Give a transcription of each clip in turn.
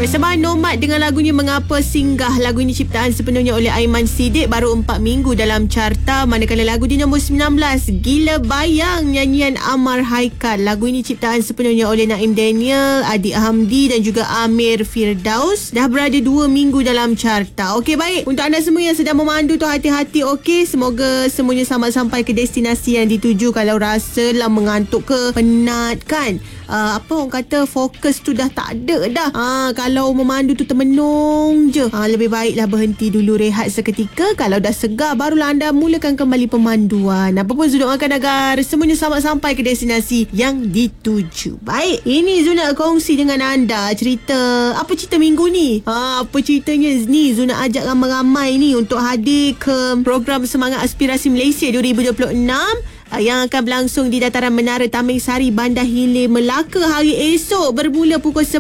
Persembahan Nomad dengan lagunya Mengapa Singgah. Lagu ini ciptaan sepenuhnya oleh Aiman Siddiq, baru 4 minggu dalam carta. Manakala lagu di nombor 19, Gila Bayang, nyanyian Amar Haikal. Lagu ini ciptaan sepenuhnya oleh Naim Daniel, Adik Hamdi dan juga Amir Firdaus. Dah berada 2 minggu dalam carta. Okey, baik. Untuk anda semua yang sedang memandu tu, hati-hati, okey. Semoga semuanya selamat sampai ke destinasi yang dituju. Kalau rasa lah mengantuk ke, penat kan, orang kata fokus tu dah tak ada dah. Kalau memandu tu termenung je, lebih baiklah berhenti dulu, rehat seketika. Kalau dah segar, barulah anda mulakan kembali pemanduan. Apa pun Zul doakan agar semuanya selamat sampai ke destinasi yang dituju. Baik, ini Zul nak kongsi dengan anda cerita. Apa cerita minggu ni? Apa ceritanya ni? Zul nak ajak ramai-ramai ni untuk hadir ke program Semangat Aspirasi Malaysia 2026 yang akan berlangsung di Dataran Menara Taming Sari, Bandar Hilir, Melaka hari esok bermula pukul 10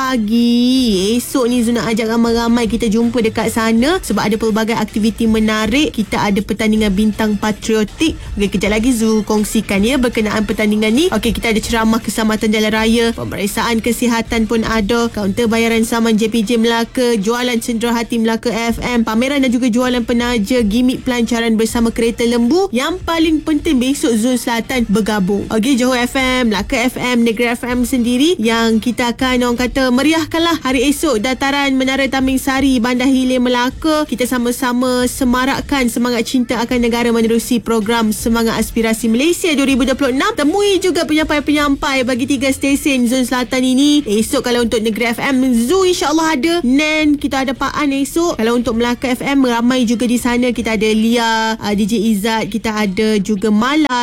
pagi. Esok ni Zul nak ajak ramai-ramai kita jumpa dekat sana sebab ada pelbagai aktiviti menarik. Kita ada pertandingan bintang patriotik. Okey, kejap lagi Zul kongsikan ya berkenaan pertandingan ni. Okey, kita ada ceramah keselamatan jalan raya, pemeriksaan kesihatan pun ada, kaunter bayaran saman JPJ Melaka, jualan cenderah hati Melaka FM, pameran dan juga jualan penaja, gimik pelancaran bersama kereta lembu. Yang paling penting, besok Zon Selatan bergabung. Okey, Johor FM, Melaka FM, Negeri FM sendiri yang kita akan orang kata meriahkanlah hari esok Dataran Menara Taming Sari, Bandar Hilir, Melaka. Kita sama-sama semarakkan semangat cinta akan negara menerusi program Semangat Aspirasi Malaysia 2026. Temui juga penyampai-penyampai bagi 3 stesen Zon Selatan ini. Esok kalau untuk Negeri FM, Zoo insyaAllah ada. Nen, kita ada Pak An esok. Kalau untuk Melaka FM, ramai juga di sana. Kita ada Lia, DJ Izzat, kita ada juga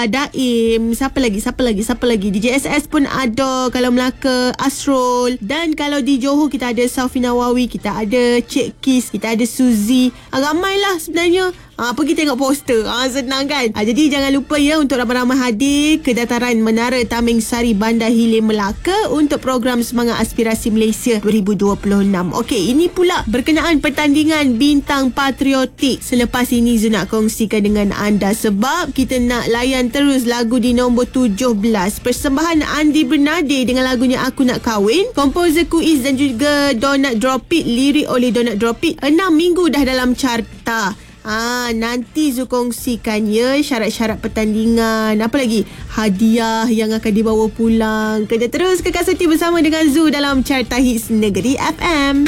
Daim, siapa lagi DJ SS pun ada. Kalau Melaka, Asrul. Dan kalau di Johor kita ada Saufi Nawawi, kita ada Cik Kis, kita ada Suzy. Ramailah sebenarnya. Pergi tengok poster. Senang kan? Jadi jangan lupa ya untuk ramai-ramai hadir ke Dataran Menara Taming Sari, Bandar Hilir, Melaka untuk program Semangat Aspirasi Malaysia 2026. Okey, ini pula berkenaan pertandingan bintang patriotik. Selepas ini Zul nak kongsikan dengan anda sebab kita nak layan terus lagu di nombor 17. Persembahan Andi Bernade dengan lagunya Aku Nak Kahwin. Komposer Kuiz dan juga Donat Dropit. Lirik oleh Donat Dropit. 6 minggu dah dalam carta. Nanti Zul kongsikan ya syarat-syarat pertandingan, apa lagi hadiah yang akan dibawa pulang. Kerja terus kekal setia bersama dengan Zul dalam Carta Hits Negeri FM.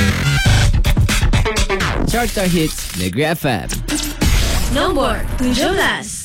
Carta Hits Negeri FM Nombor 17.